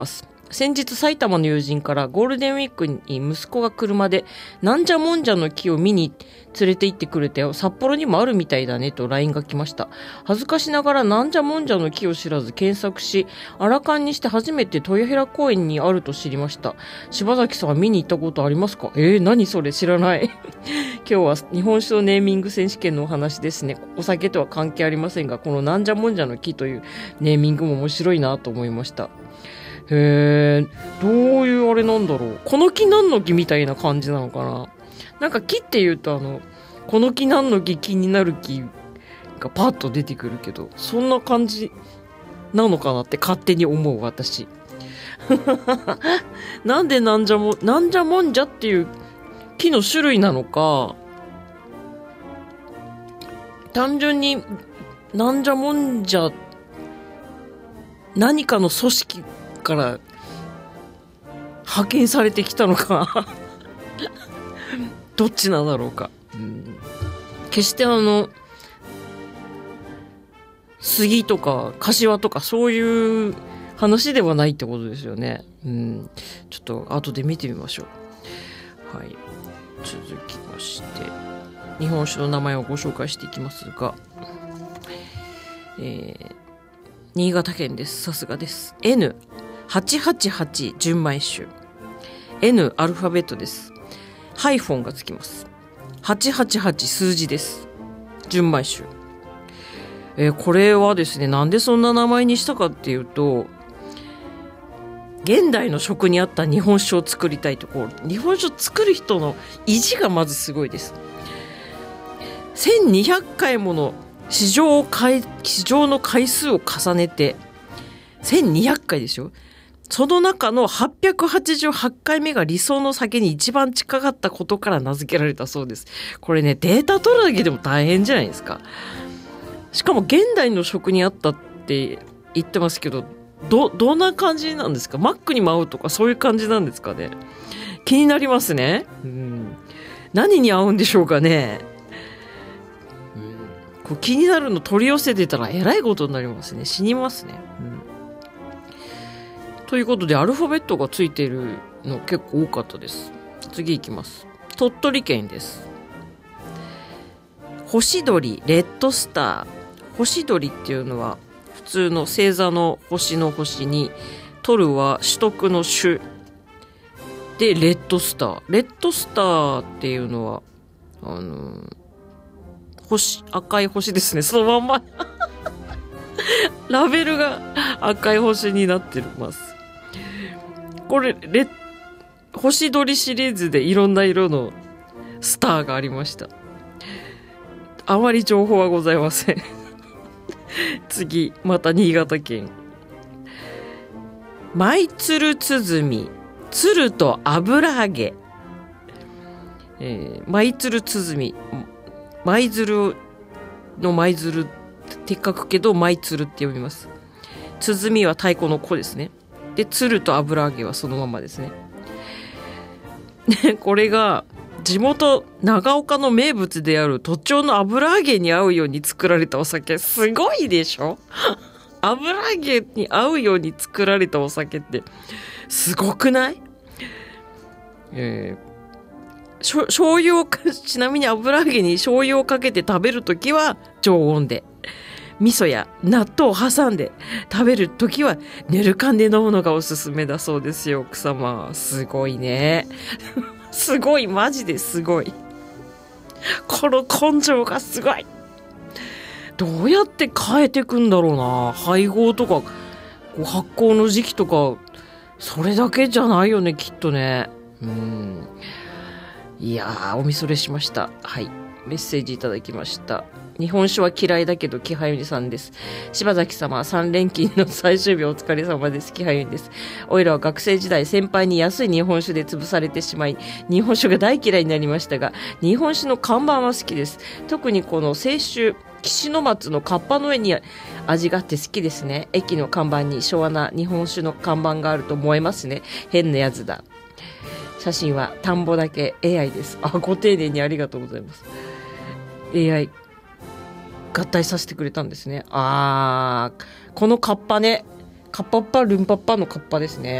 ます。先日埼玉の友人からゴールデンウィークに息子が車でなんじゃもんじゃの木を見に連れて行ってくれたよ。札幌にもあるみたいだねと LINE が来ました。恥ずかしながらなんじゃもんじゃの木を知らず検索し、アラカンにして初めて豊平公園にあると知りました。柴崎さんは見に行ったことありますか？何それ知らない。今日は日本酒のネーミング選手権のお話ですね。お酒とは関係ありませんが、このなんじゃもんじゃの木というネーミングも面白いなと思いました。どういうあれなんだろう。この木なんの木みたいな感じなのかな。なんか木って言うとこの木なんの木、気になる木がパッと出てくるけど、そんな感じなのかなって勝手に思う私。なんでなんじゃもんじゃっていう木の種類なのか、単純になんじゃもんじゃ何かの組織から派遣されてきたのかどっちなんだろうか、決して杉とか柏とかそういう話ではないってことですよね。ちょっと後で見てみましょう。はい、続きまして日本酒の名前をご紹介していきますが、新潟県です。さすがです。N888 純米酒。N アルファベットです。ハイフォンがつきます。888数字です。純米酒。これはですね、なんでそんな名前にしたかっていうと、現代の食に合った日本酒を作りたいと、日本酒を作る人の意地がまずすごいです。1200回もの市場の回数を重ねて、1200回でしょ。その中の888回目が理想の酒に一番近かったことから名付けられたそうです。これね、データ取るだけでも大変じゃないですか。しかも現代の食に合ったって言ってますけど、どんな感じなんですか？マックにも合うとかそういう感じなんですかね。気になりますね。何に合うんでしょうかね。気になるの取り寄せてたらえらいことになりますね。死にますね。ということでアルファベットがついているの結構多かったです。次いきます。鳥取県です。星鳥レッドスター。星鳥っていうのは普通の星座の星の星に、取るは取得の種でレッドスター。レッドスターっていうのは赤い星ですね。そのまんまラベルが赤い星になってます。これ星鳥シリーズでいろんな色のスターがありました。あまり情報はございません。次、また新潟県。舞鶴鼓、鶴と油揚げ。舞鶴鼓、舞鶴の舞鶴って書くけど舞鶴って読みます。鼓は太鼓の子ですね。で、鶴と油揚げはそのままですね。これが地元長岡の名物である都庁の油揚げに合うように作られたお酒。すごいでしょ。油揚げに合うように作られたお酒ってすごくない？醤油をちなみに油揚げに醤油をかけて食べるときは常温で、味噌や納豆を挟んで食べるときはぬるかんで飲むのがおすすめだそうですよ。奥様すごいね。すごい、マジですごい。この根性がすごい。どうやって変えていくんだろうな。配合とか発酵の時期とかそれだけじゃないよね、きっとね。いやー、おみそれしました。はい、メッセージいただきました。日本酒は嫌いだけど気配りさんです。柴崎様、3連勤の最終日お疲れ様です。気配りです。おいらは学生時代先輩に安い日本酒で潰されてしまい、日本酒が大嫌いになりましたが、日本酒の看板は好きです。特にこの清酒岸の松のカッパの上に味があって好きですね。駅の看板に昭和な日本酒の看板があると思えますね。変なやつだ。写真は田んぼだけ AI です。ご丁寧にありがとうございます。 AI 合体させてくれたんですね。このカッパね、 カッパッパルンパッパのカッパですね。